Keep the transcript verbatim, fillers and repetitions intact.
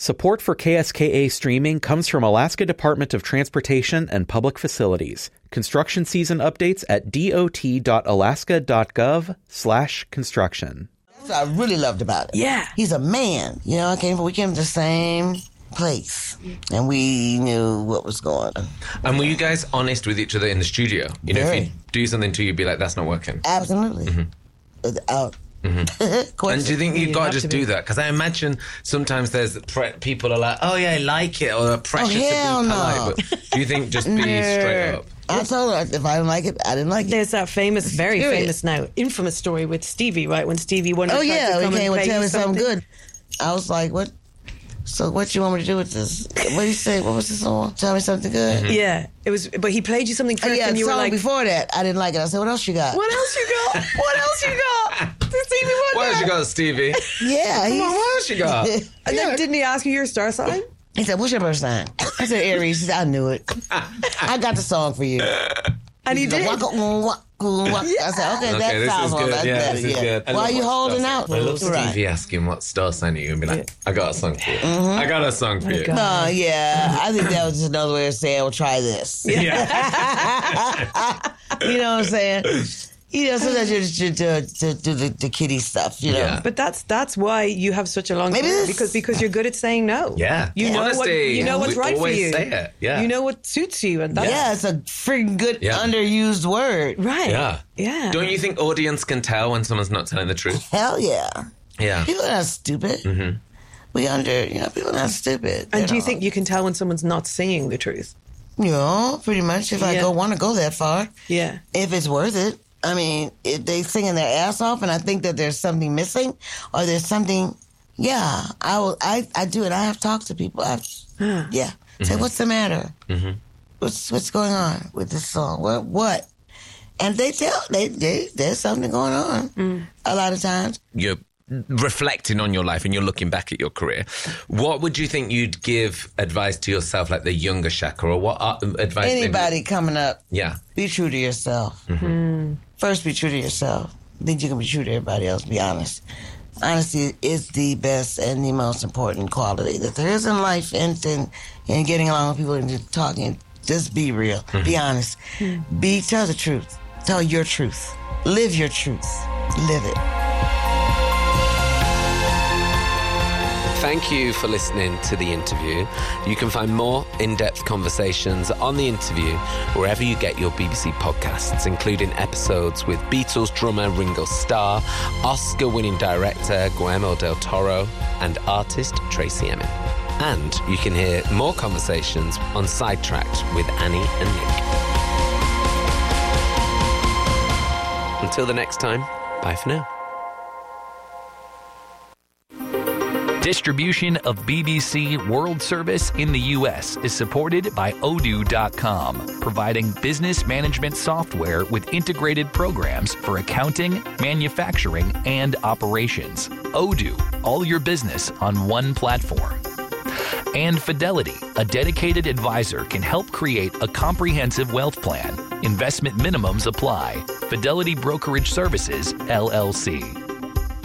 Support for K S K A streaming comes from Alaska Department of Transportation and Public Facilities. Construction season updates at dot.alaska.gov slash construction. That's what I really loved about it. Yeah. He's a man. You know, I came, we came to the same place, and we knew what was going on. And were you guys honest with each other in the studio? You know, Very. if you do something to you, be like, that's not working. Absolutely. Mm-hmm. Without Mm-hmm. And do you think you've You got to have just to do be. that? Because I imagine sometimes there's pre- people are like, oh yeah, I like it, or pressure Oh, to be hell polite. no. But do you think just be straight up? I told her if I didn't like it, I didn't like it. There's that famous, very Period. famous now, infamous story with Stevie, right? When Stevie Wonder Oh tried yeah, to he come came and and play tell you me something good. I was like, what? So what you want me to do with this? What do you say? What was the song? Tell me something good. Mm-hmm. Yeah, it was. But he played you something Oh, first, yeah, and the you were song like, before that, I didn't like it. I said, what else you got? "What else you got? What else you got?" Stevie Wonder. What else you got, Stevie? Yeah. Come he- on, what else you got? And then didn't he ask you your star sign? He said, what's your birth sign? I said, Aries. He said, I knew it. I got the song for you. And he said, did. "Waka, mm, waka, mm, waka." I said, okay, Okay, that this sounds is all good. that's Yeah, better. this is yeah. good. I Why love are you what holding star out? sign- I love Right. Stevie asking what star sign are you and be like, I got a song for you. I got a song for you. God. Oh, yeah. I think that was just another way of saying, well, try this. Yeah. You know what I'm saying? You know, sometimes you just to, to do the, the kiddie stuff, you know. Yeah. But that's that's why you have such a long Maybe career, this- because because you're good at saying no. Yeah. you know what Honesty. you know what's We right for always you. say it. Yeah. You know what suits you, and that's Yeah, it's a freaking good Yeah. underused word. right. Yeah. yeah. Don't you think audience can tell when someone's not telling the truth? Hell yeah. Yeah. People are not stupid. Mm-hmm. We under, you know, people are not stupid. And They do you don't- think you can tell when someone's not saying the truth? You know, pretty much, if I Yeah. go want to go that far, Yeah. if it's worth it. I mean, if they singing their ass off and I think that there's something missing or there's something, yeah, I will, I, I do it. I have talked to people. I've, yeah. Say, what's the matter? Mm-hmm. What's what's going on with this song? What? What? And they tell, they, they there's something going on a lot of times. You're reflecting on your life and you're looking back at your career. What would you think you'd give advice to yourself, like the younger Shaka, or what uh, advice? maybe- Anybody coming up, Yeah. be true to yourself. Mm-hmm. First, be true to yourself. Then you can be true to everybody else. Be honest. Honesty is the best and the most important quality that there is in life, and and, and getting along with people and just talking. Just be real. Be honest. Be tell the truth. Tell your truth. Live your truth. Live it. Thank you for listening to the interview. You can find more in-depth conversations on the interview wherever you get your B B C podcasts, including episodes with Beatles drummer Ringo Starr, Oscar-winning director Guillermo del Toro, and artist Tracy Emin. And you can hear more conversations on Sidetracked with Annie and Nick. Until the next time, bye for now. Distribution of B B C World Service in the U S is supported by Odoo dot com, providing business management software with integrated programs for accounting, manufacturing, and operations. Odoo, all your business on one platform. And Fidelity, a dedicated advisor, can help create a comprehensive wealth plan. Investment minimums apply. Fidelity Brokerage Services, L L C.